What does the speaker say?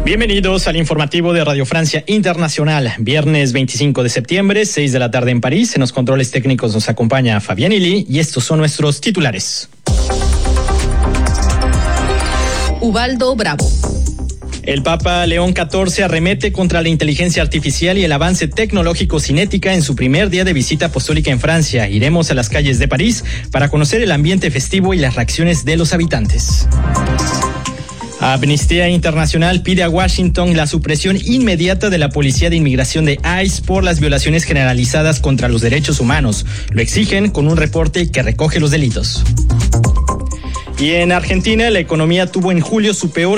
Bienvenidos al informativo de Radio Francia Internacional. Viernes 25 de septiembre, 6 de la tarde en París. En los controles técnicos nos acompaña Fabián Ili y estos son nuestros titulares. Ubaldo Bravo. El Papa León XIV arremete contra la inteligencia artificial y el avance tecnológico sin ética en su primer día de visita apostólica en Francia. Iremos a las calles de París para conocer el ambiente festivo y las reacciones de los habitantes. Amnistía Internacional pide a Washington la supresión inmediata de la Policía de Inmigración de ICE por las violaciones generalizadas contra los derechos humanos. Lo exigen con un reporte que recoge los delitos. Y en Argentina, la economía tuvo en julio su peor